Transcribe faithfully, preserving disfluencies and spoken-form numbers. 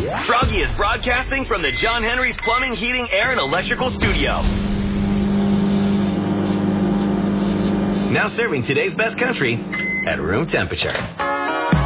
Froggy is broadcasting from the John Henry's Plumbing, Heating, Air, and Electrical Studio. Now serving today's best country at room temperature.